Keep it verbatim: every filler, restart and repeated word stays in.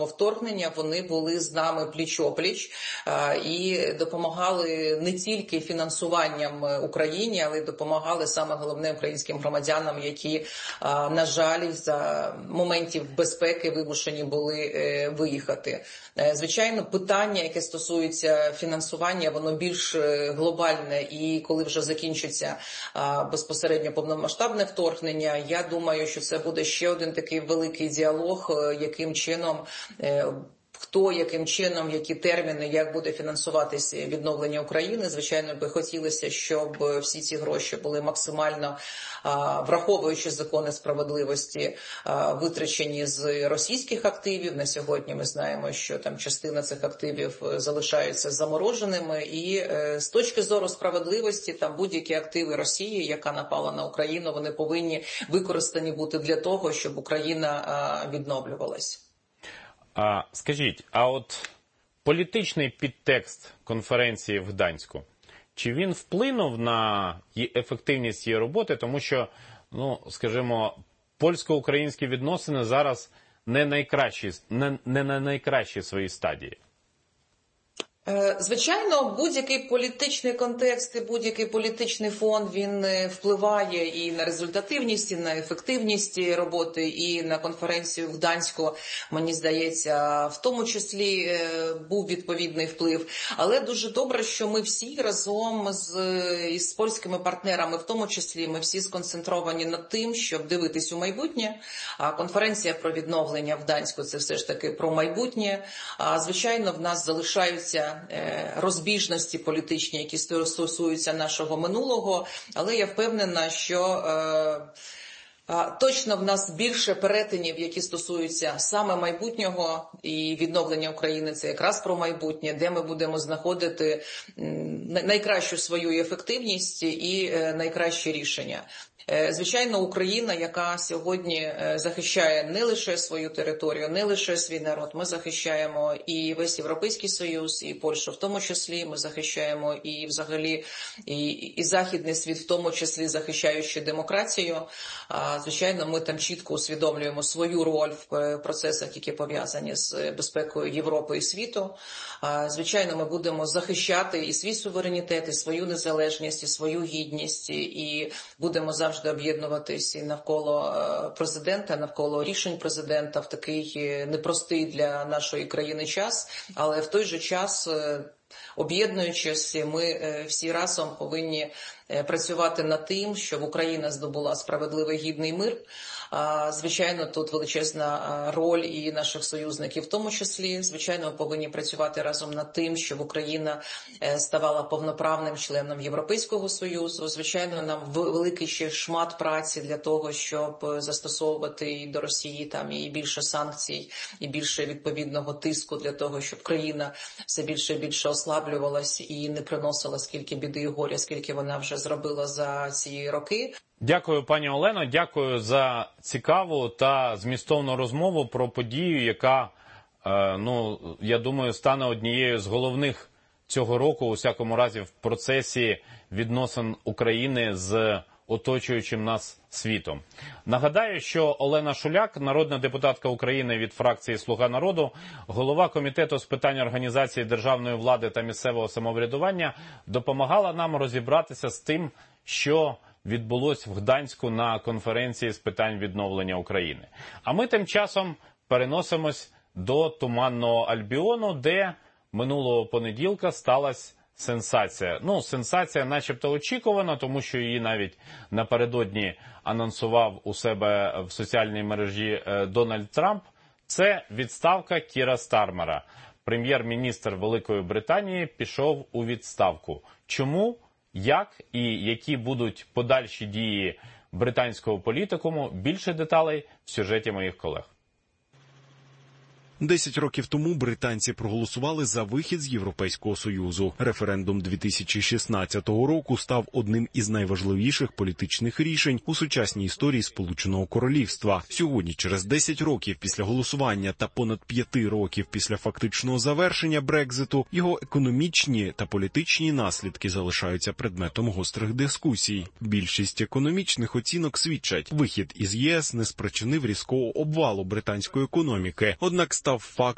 вторгнення, вони були з нами пліч-опліч і допомагали не тільки фінансуванням Україні, але й допомагали саме головне українським громадянам, які, на жаль, за моментів безпеки вимушені були виїхати. Звичайно, питання, яке стосується фінансування, воно більш глобальне, і коли вже закінчиться безпосередньо повномасштабне вторгнення, я думаю, що це буде ще один такий великий діалог, яким чином хто, яким чином, які терміни, як буде фінансуватися відновлення України. Звичайно, би хотілося, щоб всі ці гроші були максимально, враховуючи закони справедливості, витрачені з російських активів. На сьогодні ми знаємо, що там частина цих активів залишаються замороженими. І з точки зору справедливості, там будь-які активи Росії, яка напала на Україну, вони повинні використані бути для того, щоб Україна відновлювалась. А, скажіть, а от політичний підтекст конференції в Гданську, чи він вплинув на ефективність її роботи? Тому що, ну, скажімо, польсько-українські відносини зараз не найкращі, не, не на найкращій своїй стадії. Звичайно, будь-який політичний контекст і будь-який політичний фон, він впливає і на результативність, і на ефективність роботи, і на конференцію в Гданську, мені здається, в тому числі був відповідний вплив. Але дуже добре, що ми всі разом з, із польськими партнерами, в тому числі, ми всі сконцентровані над тим, щоб дивитись у майбутнє. А конференція про відновлення в Гданську – це все ж таки про майбутнє. А, звичайно, в нас залишаються розбіжності політичні, які стосуються нашого минулого, але я впевнена, що е, точно в нас більше перетинів, які стосуються саме майбутнього, і відновлення України – це якраз про майбутнє, де ми будемо знаходити найкращу свою ефективність і найкращі рішення. Звичайно, Україна, яка сьогодні захищає не лише свою територію, не лише свій народ, ми захищаємо і весь Європейський Союз, і Польщу в тому числі, ми захищаємо і взагалі і, і західний світ, в тому числі захищаючи демократію. Звичайно, ми там чітко усвідомлюємо свою роль в процесах, які пов'язані з безпекою Європи і світу. Звичайно, ми будемо захищати і свій суверенітет, і свою незалежність, і свою гідність, і будемо завжди завжди об'єднуватись і навколо президента, навколо рішень президента в такий непростий для нашої країни час, але в той же час, об'єднуючись, ми всі разом повинні працювати над тим, щоб Україна здобула справедливий гідний мир. Звичайно, тут величезна роль і наших союзників в тому числі. Звичайно, ми повинні працювати разом над тим, щоб Україна ставала повноправним членом Європейського Союзу. Звичайно, нам великий ще шмат праці для того, щоб застосовувати і до Росії там і більше санкцій, і більше відповідного тиску для того, щоб країна все більше і більше ослаблювалась і не приносила скільки біди і горя, скільки вона вже зробила за ці роки. Дякую, пані Олено, дякую за цікаву та змістовну розмову про подію, яка, ну, я думаю, стане однією з головних цього року, у всякому разі, в процесі відносин України з оточуючим нас світом. Нагадаю, що Олена Шуляк, народна депутатка України від фракції «Слуга народу», голова Комітету з питань організації державної влади та місцевого самоврядування, допомагала нам розібратися з тим, що відбулось в Гданську на конференції з питань відновлення України. А ми тим часом переносимось до Туманного Альбіону, де минулого понеділка сталася сенсація. Ну, сенсація начебто очікувана, тому що її навіть напередодні анонсував у себе в соціальній мережі Дональд Трамп. Це відставка Кіра Стармера. Прем'єр-міністр Великої Британії пішов у відставку. Чому? Як і які будуть подальші дії британського політикуму? Більше деталей в сюжеті моїх колег. Десять років тому британці проголосували за вихід з Європейського Союзу. Референдум дві тисячі шістнадцятого року став одним із найважливіших політичних рішень у сучасній історії Сполученого Королівства. Сьогодні, через десять років після голосування та понад п'яти років після фактичного завершення Брекзиту, його економічні та політичні наслідки залишаються предметом гострих дискусій. Більшість економічних оцінок свідчать, вихід із ЄС не спричинив різкого обвалу британської економіки, однак став фактом